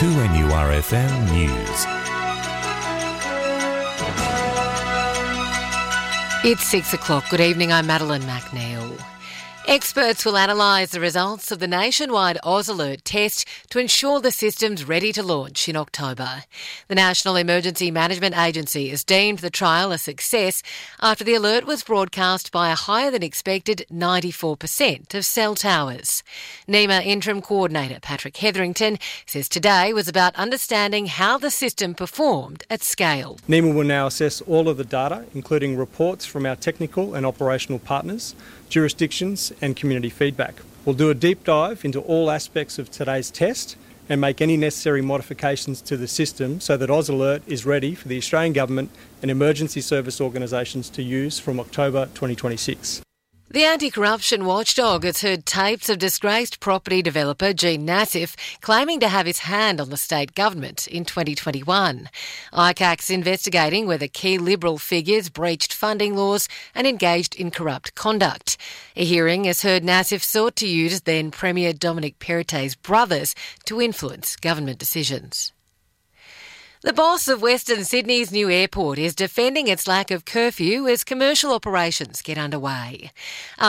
2NURFM News. It's 6 o'clock. Good evening, I'm Madeline McNeil. Experts will analyse the results of the nationwide AusAlert test to ensure the system's ready to launch in October. The National Emergency Management Agency has deemed the trial a success after the alert was broadcast by a higher than expected 94% of cell towers. NEMA Interim Coordinator Patrick Hetherington says today was about understanding how the system performed at scale. NEMA will now assess all of the data, including reports from our technical and operational partners, jurisdictions and community feedback. We'll do a deep dive into all aspects of today's test and make any necessary modifications to the system so that AusAlert is ready for the Australian Government and emergency service organisations to use from October 2026. The anti-corruption watchdog has heard tapes of disgraced property developer Gene Nassif claiming to have his hand on the state government in 2021. ICAC's investigating whether key Liberal figures breached funding laws and engaged in corrupt conduct. A hearing has heard Nassif sought to use then Premier Dominic Perrottet's brothers to influence government decisions. The boss of Western Sydney's new airport is defending its lack of curfew as commercial operations get underway.